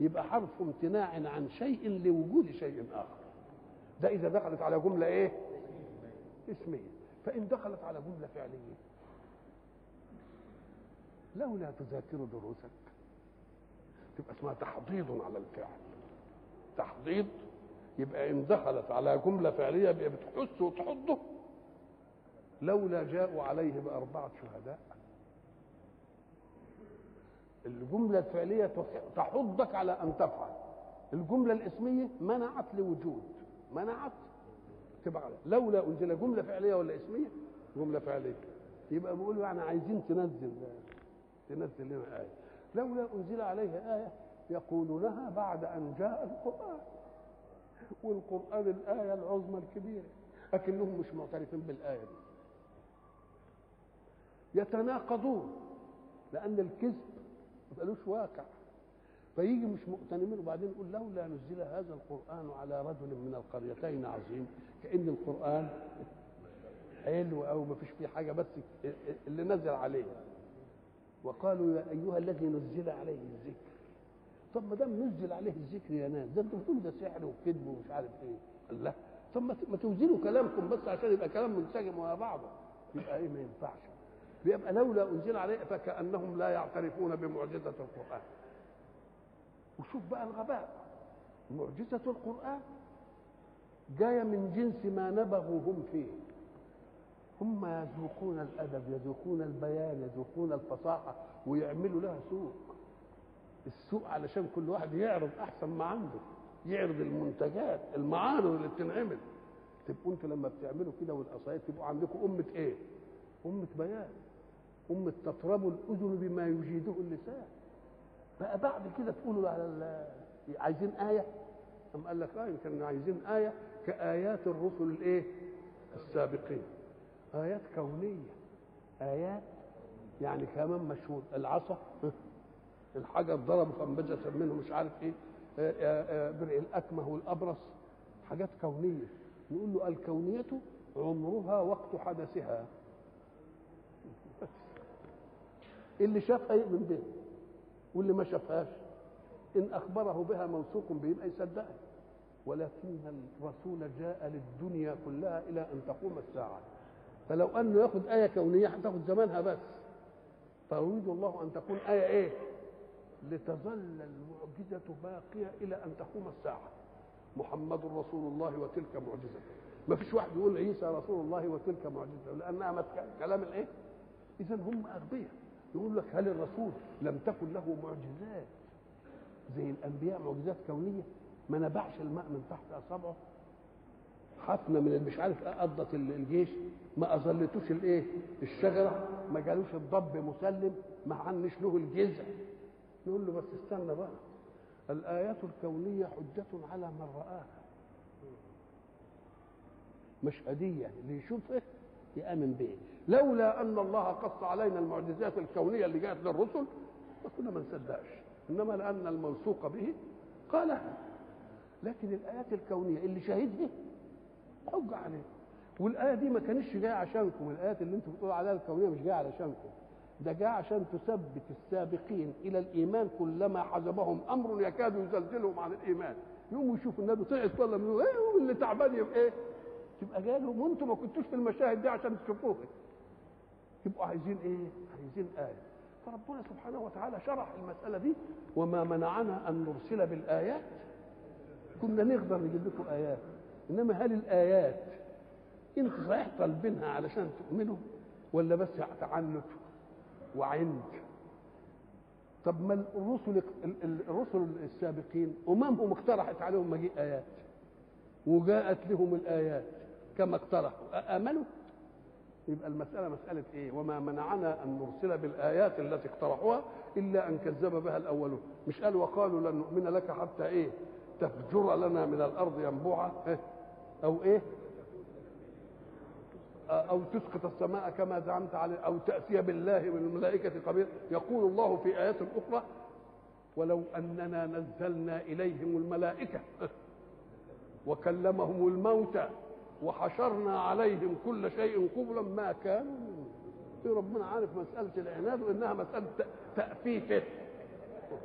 يبقى حرف امتناع عن شيء لوجود شيء آخر. ده إذا دخلت على جملة إيه؟ اسمية. فإن دخلت على جملة فعلية لولا تذاكر دروسك تبقى اسمها تحضيض على الفعل. تحضيض يبقى إن دخلت على جملة فعلية يبقى بتحث وتحضه. لولا جاءوا عليه بأربعة شهداء. الجملة الفعلية تحضك على أن تفعل. الجملة الاسمية منعت لوجود، منعت تبقى لولا أنزل جملة فعلية ولا اسمية؟ جملة فعلية. يبقى بيقولوا يعني عايزين تنزل لنا آية. لولا أنزل عليه آية يقولونها بعد أن جاء القرآن، والقرآن الآية العظمى الكبيرة، لكنهم مش معترفين بالآية دي. يتناقضون لأن الكذب ما قالوش واقع، فيجي مش مؤتمنين وبعدين يقول لولا نزل هذا القرآن على رجل من القريتين عظيم، كأن القرآن حلو أو ما فيش فيه حاجة بس اللي نزل عليه. وقالوا يا أيها الذي نزل عليه الذكر. طب ما دام نزل عليه الذكر يا ناس، ده انتوا بتقولوا ده سحر وكذب ومش عارف ايه. قال لا، طب ما توزنوا كلامكم بس عشان يبقى كلام منسجم مع بعضه. يبقى ايه؟ ما ينفعش. بيبقى لولا انزل عليه فكأنهم لا يعترفون بمعجزة القرآن. وشوف بقى الغباء، معجزة القرآن جاية من جنس ما نبغوا هم فيه. هم يذوقون الأدب، يذوقون البيان، يذوقون الفصاحة، ويعملوا لها سوق. السوق علشان كل واحد يعرض أحسن ما عنده، يعرض المنتجات، المعارض اللي بتنعمل. تبقوا انتوا لما بتعملوا كده والقصايد تبقوا عندكم أمة إيه؟ أمة بيان، أمة تطرب الأذن بما يجيده اللسان. بقى بعد كده تقولوا على عايزين آية، أم قال لك يمكن عايزين آية كآيات الرسل الإيه؟ السابقين. آيات كونية، آيات يعني كمان مشهور. العصا، الحجر ضربه فانبجس منه مش عارف إيه، برئ الأكمه والأبرص، حاجات كونية. نقول له الكونية عمرها وقت حدثها. اللي شافها يؤمن بها، واللي ما شافهاش إن أخبره بها موثوق به يبقى يصدقها. ولكن الرسول جاء للدنيا كلها إلى أن تقوم الساعة، فلو أنه يأخذ آية كونية هتاخد زمانها بس. فيريد الله أن تكون آية إيه؟ لتظل المعجزة باقية إلى أن تقوم الساعة. محمد رسول الله وتلك معجزة. ما فيش واحد يقول عيسى رسول الله وتلك معجزة، لأنها كلام الإيه؟ إذا هم أغبياء. يقول لك هل الرسول لم تكن له معجزات زي الأنبياء، معجزات كونية؟ ما نبعش الماء من تحت أصابعه، حفنة من مش عارف قضت الجيش، ما أظلتوش الإيه؟ الشجرة، ما جالوش الضب مسلم، ما عنش له الجزع. نقول له بس استنى بقى، الآيات الكونية حجة على من رآها، مشهدية اللي يشوفه يآمن به. لولا أن الله قص علينا المعجزات الكونية اللي جاءت للرسل ما كنا ما نصدقش، إنما لأن الموثوق به قالها. لكن الآيات الكونية اللي شاهدها حج عليه. والآية دي ما كانتش جاية عشانكم، الآيات اللي انتم بتقولوا عليها الكونية مش جاية علشانكم، ده جاء عشان تثبت السابقين إلى الإيمان كلما حجبهم أمر يكاد يزلزلهم عن الإيمان. يقوموا يشوفوا النبي طلعت ولا من ايه، واللي تعبان يبقى ايه؟ تبقى جالهم وانتم ما كنتوش في المشاهد دي عشان تشوفوها. يبقوا عايزين ايه؟ عايزين آية. فربنا سبحانه وتعالى شرح المسألة دي، وما منعنا أن نرسل بالآيات، كنا نقدر نجيب لكم آيات، إنما هل الآيات انت صحيح طالبينها علشان تؤمنوا ولا بس تعنت وعند؟ طب ما الرسل السابقين أممهم اقترحت عليهم مجيء آيات وجاءت لهم الآيات كما اقترحوا، آمنوا؟ يبقى المسألة مسألة إيه؟ وما منعنا أن نرسل بالآيات التي اقترحوها إلا أن كذب بها الأولون. مش قال وقالوا لن نؤمن لك حتى إيه؟ تفجر لنا من الأرض ينبوعا، أو إيه؟ أو تسقط السماء كما زعمت عليه، أو تأتي بالله والملائكة قبيلا. يقول الله في آيات أخرى ولو أننا نزلنا إليهم الملائكة وكلمهم الموتى وحشرنا عليهم كل شيء قبلا ما كانوا. ربنا عارف مسألة العناد وإنها مسألة تأفيفه،